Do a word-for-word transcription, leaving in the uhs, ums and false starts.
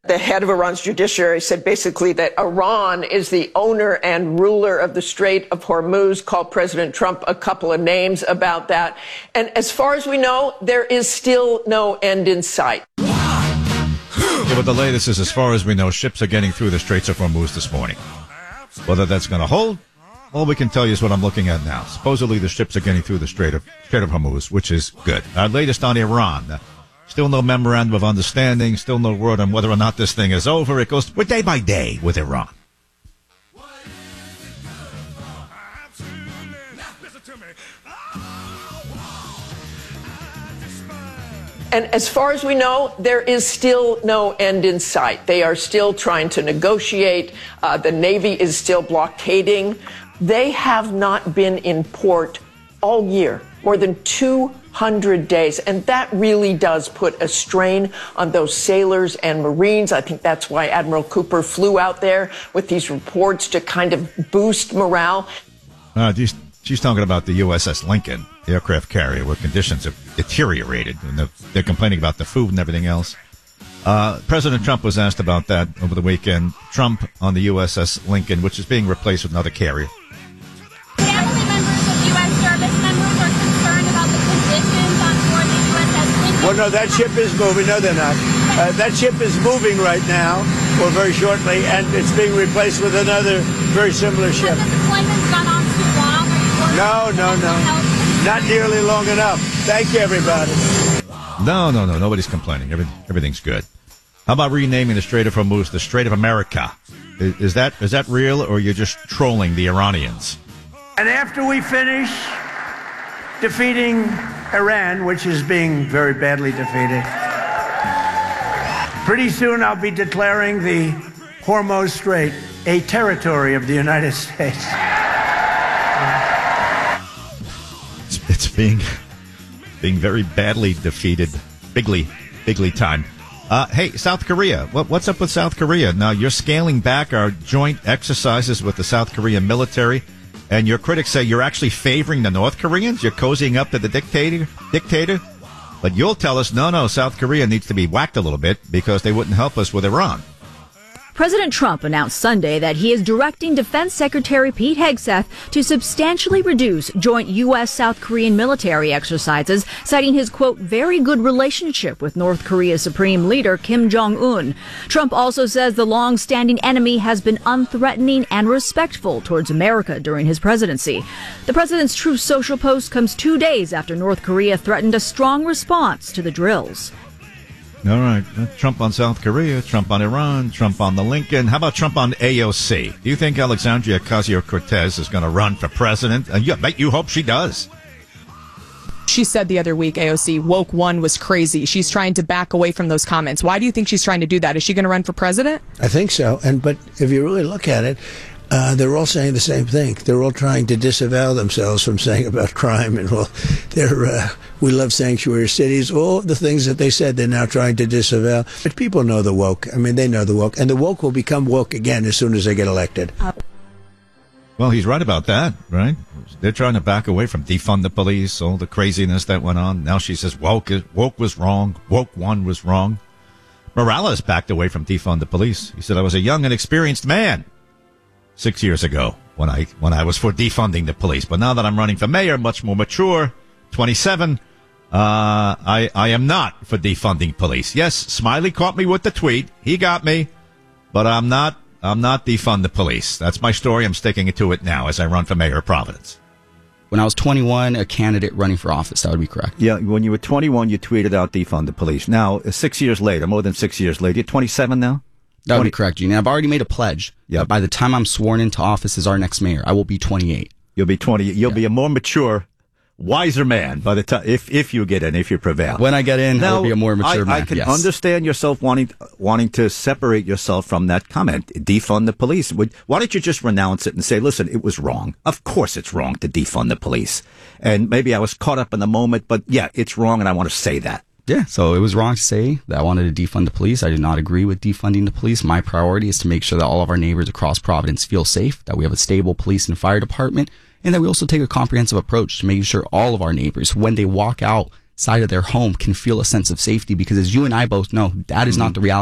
The head of Iran's judiciary said basically that Iran is the owner and ruler of the Strait of Hormuz, called President Trump a couple of names about that. And as far as we know, there is still no end in sight. Yeah, but the latest is, as far as we know, ships are getting through the Straits of Hormuz this morning. Whether that's going to hold, all we can tell you is what I'm looking at now. Supposedly the ships are getting through the Strait of, Strait of Hormuz, which is good. Our latest on Iran. Still no memorandum of understanding, still no word on whether or not this thing is over. It goes we're day by day with Iran. And as far as we know, there is still no end in sight. They are still trying to negotiate. Uh, the Navy is still blockading. They have not been in port all year, more than two hundred days. And that really does put a strain on those sailors and Marines. I think that's why Admiral Cooper flew out there with these reports to kind of boost morale. Uh, she's, she's talking about the U S S Lincoln aircraft carrier, where conditions have deteriorated, and the, they're complaining about the food and everything else. Uh, President Trump was asked about that over the weekend. Trump on the U S S Lincoln, which is being replaced with another carrier. Family members of U S service members are concerned about the conditions on board the U S S Lincoln. Well, no, that ship is moving. No, they're not. Uh, that ship is moving right now, or very shortly, and it's being replaced with another very similar ship. Has the deployment's gone on too long? No, no, no. Not nearly long enough. Thank you, everybody. No, no, no. Nobody's complaining. Every, everything's good. How about renaming the Strait of Hormuz the Strait of America? Is, is that is that real, or you're just trolling the Iranians? And after we finish defeating Iran, which is being very badly defeated, pretty soon I'll be declaring the Hormuz Strait a territory of the United States. It's, it's being being very badly defeated. Bigly, bigly time. Uh, hey, South Korea. What, what's up with South Korea? Now, you're scaling back our joint exercises with the South Korean military, and your critics say you're actually favoring the North Koreans? You're cozying up to the dictator? Dictator? But you'll tell us, no, no, South Korea needs to be whacked a little bit because they wouldn't help us with Iran. President Trump announced Sunday that he is directing Defense Secretary Pete Hegseth to substantially reduce joint U S South Korean military exercises, citing his, quote, very good relationship with North Korea's Supreme Leader Kim Jong-un. Trump also says the long-standing enemy has been unthreatening and respectful towards America during his presidency. The president's Truth Social post comes two days after North Korea threatened a strong response to the drills. All right. Trump on South Korea, Trump on Iran, Trump on the Lincoln. How about Trump on A O C? Do you think Alexandria Ocasio-Cortez is going to run for president? Uh, you, I bet you hope she does. She said the other week, A O C, woke one was crazy. She's trying to back away from those comments. Why do you think she's trying to do that? Is she going to run for president? I think so. And but if you really look at it, Uh, they're all saying the same thing. They're all trying to disavow themselves from saying about crime, and well, they're uh, we love sanctuary cities. All the things that they said, they're now trying to disavow. But people know the woke. I mean, they know the woke, and the woke will become woke again as soon as they get elected. Well, he's right about that, right? They're trying to back away from defund the police, all the craziness that went on. Now she says woke is, woke was wrong, woke one was wrong. Morales backed away from defund the police. He said, I was a young and experienced man six years ago when I when I was for defunding the police. But now that I'm running for mayor, much more mature, twenty-seven, uh, I, I am not for defunding police. Yes, Smiley caught me with the tweet. He got me. But I'm not I'm not defund the police. That's my story. I'm sticking to it now as I run for mayor of Providence. When I was twenty-one, a candidate running for office, that would be correct. Yeah, when you were twenty-one, you tweeted out defund the police. Now, six years later, more than six years later, you're twenty-seven now? That would be correct, Gene. I've already made a pledge. Yeah. By the time I'm sworn into office as our next mayor, I will be twenty-eight. You'll be twenty. You'll yeah. be a more mature, wiser man by the time if if you get in, if you prevail. When I get in, now, I'll be a more mature I, man. I can yes. understand yourself wanting wanting to separate yourself from that comment. Defund the police. Would, why don't you just renounce it and say, listen, it was wrong. Of course, it's wrong to defund the police. And maybe I was caught up in the moment, but yeah, it's wrong, and I want to say that. Yeah, so it was wrong to say that I wanted to defund the police. I did not agree with defunding the police. My priority is to make sure that all of our neighbors across Providence feel safe, that we have a stable police and fire department, and that we also take a comprehensive approach to making sure all of our neighbors, when they walk outside of their home, can feel a sense of safety. Because as you and I both know, that is not the reality.